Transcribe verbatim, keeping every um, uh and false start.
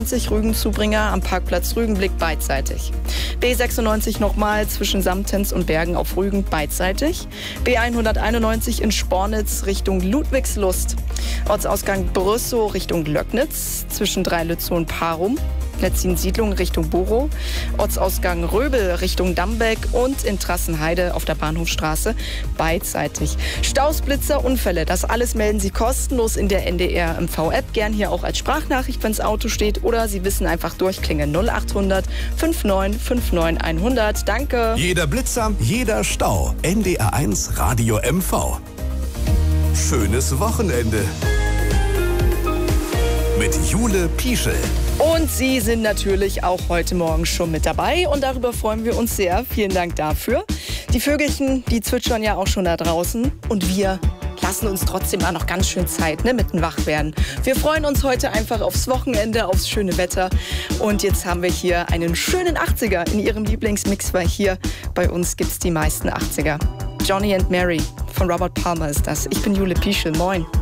Rügen-Zubringer am Parkplatz Rügenblick beidseitig. B sechsundneunzig nochmal zwischen Samtens und Bergen auf Rügen beidseitig. B hunderteinundneunzig in Spornitz Richtung Ludwigslust. Ortsausgang Brüssow Richtung Löcknitz zwischen Dreilützow und Parum. Netzin-Siedlung Richtung Borow, Ortsausgang Röbel Richtung Dambeck und in Trassenheide auf der Bahnhofstraße beidseitig. Staus, Blitzer, Unfälle, das alles melden Sie kostenlos in der N D R M V-App, gern hier auch als Sprachnachricht, wenn das Auto steht, oder Sie wissen einfach durchklingeln null achthundert neunundfünfzig neunundfünfzig hundert. Danke. Jeder Blitzer, jeder Stau. N D R eins Radio M V. Schönes Wochenende. Mit Jule Pieschel. Und Sie sind natürlich auch heute Morgen schon mit dabei und darüber freuen wir uns sehr. Vielen Dank dafür. Die Vögelchen, die zwitschern ja auch schon da draußen und wir lassen uns trotzdem auch noch ganz schön Zeit, ne, mit dem Wachwerden. Wir freuen uns heute einfach aufs Wochenende, aufs schöne Wetter und jetzt haben wir hier einen schönen achtziger in Ihrem Lieblingsmix, weil hier bei uns gibt's die meisten achtziger. Johnny and Mary von Robert Palmer ist das. Ich bin Jule Pieschel. Moin.